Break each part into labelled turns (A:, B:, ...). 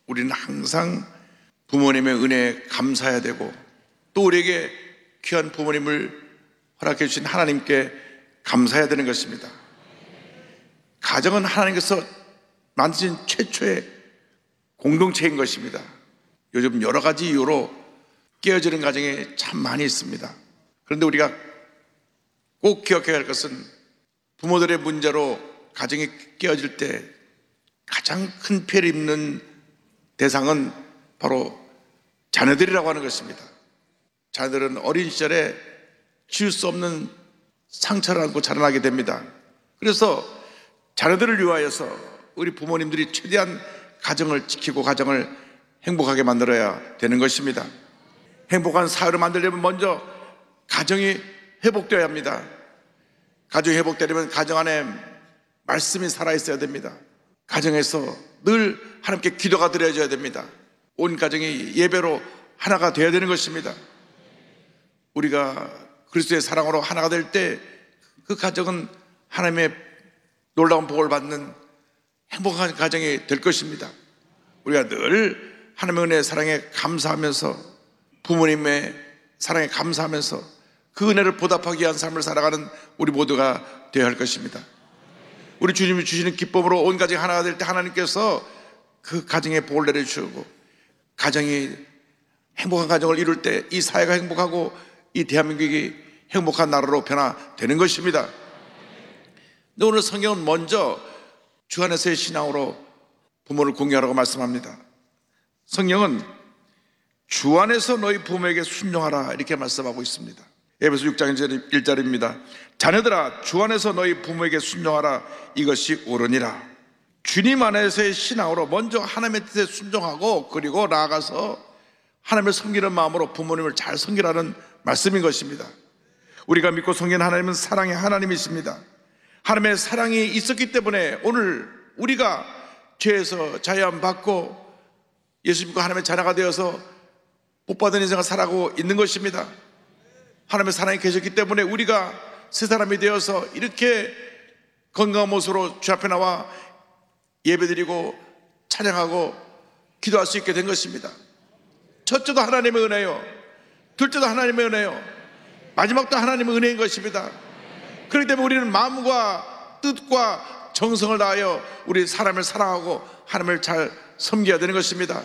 A: 우리는 항상 부모님의 은혜에 감사해야 되고, 또 우리에게 귀한 부모님을 허락해 주신 하나님께 감사해야 되는 것입니다. 가정은 하나님께서 만드신 최초의 공동체인 것입니다. 요즘 여러 가지 이유로 깨어지는 가정이 참 많이 있습니다. 그런데 우리가 꼭 기억해야 할 것은, 부모들의 문제로 가정이 깨어질 때 가장 큰 피해를 입는 대상은 바로 자녀들이라고 하는 것입니다. 자녀들은 어린 시절에 지울 수 없는 상처를 안고 자라나게 됩니다. 그래서 자녀들을 위하여서 우리 부모님들이 최대한 가정을 지키고 가정을 행복하게 만들어야 되는 것입니다. 행복한 사회를 만들려면 먼저 가정이 회복되어야 합니다. 가정이 회복되려면 가정 안에 말씀이 살아있어야 됩니다. 가정에서 늘 하나님께 기도가 드려져야 됩니다. 온 가정이 예배로 하나가 되어야 되는 것입니다. 우리가 그리스도의 사랑으로 하나가 될 때 그 가정은 하나님의 놀라운 복을 받는 행복한 가정이 될 것입니다. 우리가 늘 하나님의 은혜의 사랑에 감사하면서, 부모님의 사랑에 감사하면서 그 은혜를 보답하기 위한 삶을 살아가는 우리 모두가 되어야 할 것입니다. 우리 주님이 주시는 기쁨으로 온 가정이 하나가 될 때 하나님께서 그 가정에 복을 내려주시고, 가정이 행복한 가정을 이룰 때 이 사회가 행복하고 이 대한민국이 행복한 나라로 변화되는 것입니다. 근데 오늘 성경은 먼저 주 안에서의 신앙으로 부모를 공경하라고 말씀합니다. 성경은 주 안에서 너희 부모에게 순종하라 이렇게 말씀하고 있습니다. 에베소 6장 1절입니다. 자녀들아, 주 안에서 너희 부모에게 순종하라, 이것이 옳으니라. 주님 안에서의 신앙으로 먼저 하나님의 뜻에 순종하고, 그리고 나아가서 하나님을 섬기는 마음으로 부모님을 잘 섬기라는 말씀인 것입니다. 우리가 믿고 섬기는 하나님은 사랑의 하나님이십니다. 하나님의 사랑이 있었기 때문에 오늘 우리가 죄에서 자유함 받고 예수 믿고 하나님의 자녀가 되어서 복받은 인생을 살아가고 있는 것입니다. 하나님의 사랑이 계셨기 때문에 우리가 새 사람이 되어서 이렇게 건강한 모습으로 주 앞에 나와 예배드리고 찬양하고 기도할 수 있게 된 것입니다. 첫째도 하나님의 은혜요, 둘째도 하나님의 은혜요, 마지막도 하나님의 은혜인 것입니다. 그렇기 때문에 우리는 마음과 뜻과 정성을 다하여 우리 사람을 사랑하고 하나님을 잘 섬겨야 되는 것입니다.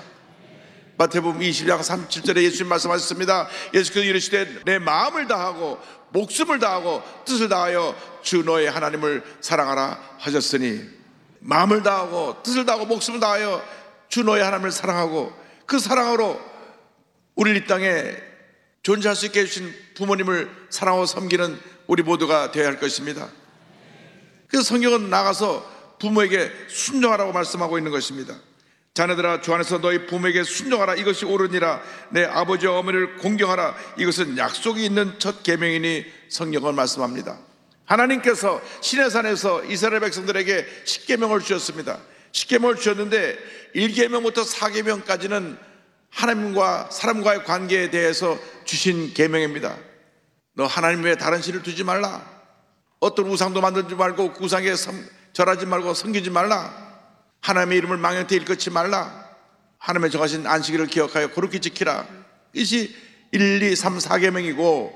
A: 마태복음 20장 37절에 예수님 말씀하셨습니다. 예수께서 이르시되 내 마음을 다하고 목숨을 다하고 뜻을 다하여 주 너의 하나님을 사랑하라 하셨으니, 마음을 다하고 뜻을 다하고 목숨을 다하여 주 너의 하나님을 사랑하고, 그 사랑으로 우리를 이 땅에 존재할 수 있게 해주신 부모님을 사랑하고 섬기는 우리 모두가 되어야 할 것입니다. 그래서 성경은 나가서 부모에게 순종하라고 말씀하고 있는 것입니다. 자녀들아, 주 안에서 너희 부모에게 순종하라, 이것이 옳으니라. 내 아버지와 어머니를 공경하라, 이것은 약속이 있는 첫 계명이니 성경을 말씀합니다. 하나님께서 시내산에서 이스라엘 백성들에게 10계명을 주셨습니다. 10계명을 주셨는데 1계명부터 4계명까지는 하나님과 사람과의 관계에 대해서 주신 계명입니다. 너 하나님 외에 다른 신을 두지 말라. 어떤 우상도 만들지 말고 그 우상에 절하지 말고 섬기지 말라. 하나님의 이름을 망령되이 일컫지 말라. 하나님의 정하신 안식일을 기억하여 거룩히 지키라. 이것이 1, 2, 3, 4계명이고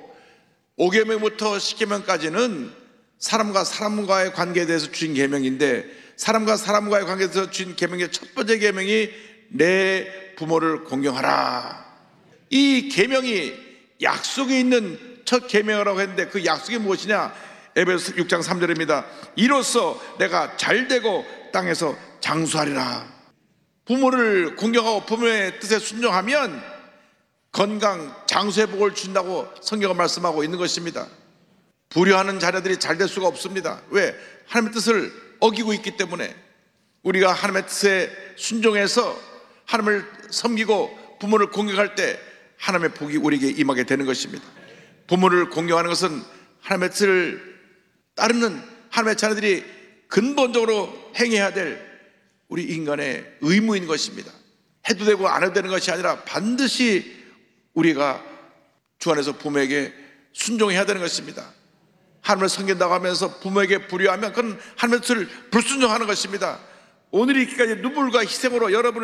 A: 5계명부터 10계명까지는 사람과 사람과의 관계에 대해서 주신 계명인데, 사람과 사람과의 관계에 대해서 주신 계명의 첫 번째 계명이 내 부모를 공경하라. 이 계명이 약속이 있는 첫 계명이라고 했는데, 그 약속이 무엇이냐? 에베소 6장 3절입니다. 이로써 내가 잘되고 땅에서 장수하리라. 부모를 공경하고 부모의 뜻에 순종하면 건강, 장수의 복을 준다고 성경은 말씀하고 있는 것입니다. 불효하는 자녀들이 잘 될 수가 없습니다. 왜? 하나님의 뜻을 어기고 있기 때문에. 우리가 하나님의 뜻에 순종해서 하나님을 섬기고 부모를 공경할 때 하나님의 복이 우리에게 임하게 되는 것입니다. 부모를 공경하는 것은 하나님의 뜻을 따르는 하나님의 자녀들이 근본적으로 행해야 될 우리 인간의 의무인 것입니다. 해도 되고 안 해도 되는 것이 아니라 반드시 우리가 주 안에서 부모에게 순종해야 되는 것입니다. 하나님을 섬긴다고 하면서 부모에게 불효하면 그건 하나님의 뜻을 불순종하는 것입니다. 오늘 있기까지 눈물과 희생으로 여러분을